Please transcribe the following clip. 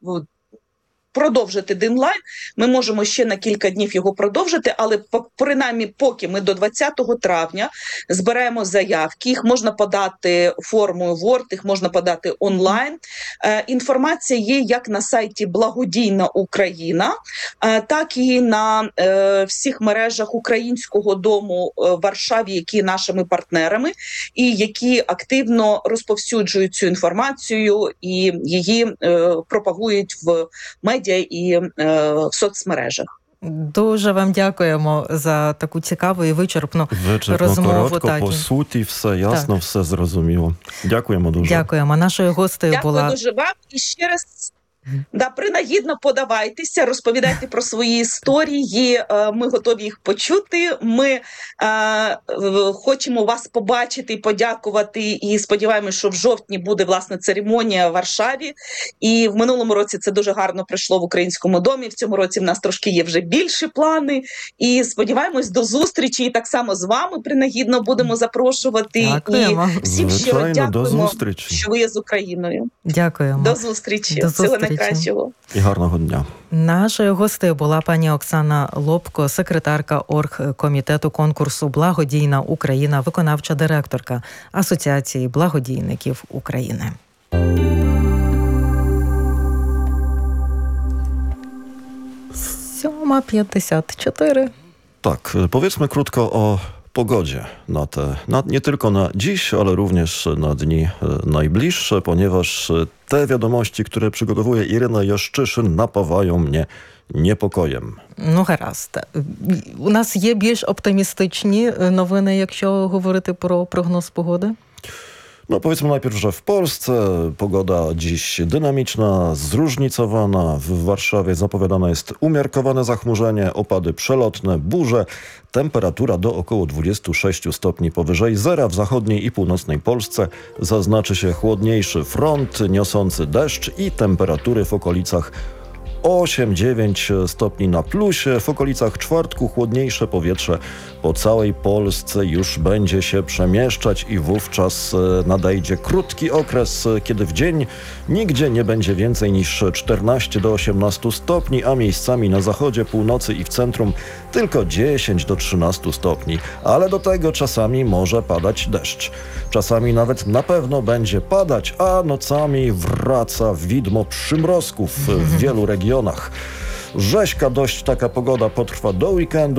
продовжити дедлайн. Ми можемо ще на кілька днів його продовжити, але принаймні поки ми до 20 травня збираємо заявки, їх можна подати формою Word, їх можна подати онлайн. Інформація є як на сайті Благодійна Україна, так і на всіх мережах Українського дому в Варшаві, які є нашими партнерами, і які активно розповсюджують цю інформацію і її пропагують в медіа і в соцмережах. Дуже вам дякуємо за таку цікаву і вичерпну розмову. Коротко, по суті, все ясно, все зрозуміло. Дякуємо дуже. Дякуємо. Нашою гостею була... Дякую дуже вам. І ще раз... принагідно подавайтеся, розповідайте про свої історії, ми готові їх почути, ми хочемо вас побачити і подякувати, і сподіваємося, що в жовтні буде, власне, церемонія в Варшаві, і в минулому році це дуже гарно пройшло в Українському домі, в цьому році в нас трошки є вже більші плани, і сподіваємось до зустрічі, і так само з вами принагідно будемо запрошувати, Дякуємо. І всім щиро дякуємо, що ви є з Україною. Дякуємо. До зустрічі. Всього найкращого. І гарного дня. Нашою гостею була пані Оксана Лобко, секретарка оргкомітету конкурсу «Благодійна Україна», виконавча директорка Асоціації благодійників України. 7:54. Tak, powiedzmy krótko o pogodzie nie tylko na dziś, ale również na dni najbliższe, ponieważ te wiadomości, które przygotowuje Ірина Ящишин, napawają mnie niepokojem. Ну, гаразд. У нас є більш оптимістичні новини, якщо говорити про прогноз погоди? No powiedzmy najpierw, że w Polsce pogoda dziś dynamiczna, zróżnicowana. W Warszawie zapowiadane jest umiarkowane zachmurzenie, opady przelotne, burze. Temperatura do około 26 stopni powyżej zera. W zachodniej i północnej Polsce zaznaczy się chłodniejszy front niosący deszcz i temperatury w okolicach 8-9 stopni na plusie. W okolicach czwartku chłodniejsze powietrze po całej Polsce już będzie się przemieszczać i wówczas nadejdzie krótki okres, kiedy w dzień nigdzie nie będzie więcej niż 14 do 18 stopni, a miejscami na zachodzie, północy i w centrum tylko 10 do 13 stopni. Ale do tego czasami może padać deszcz. Czasami nawet na pewno będzie padać, a nocami wraca widmo przymrozków w wielu regionach. Rzeźka dość taka pogoda potrwa do weekendu.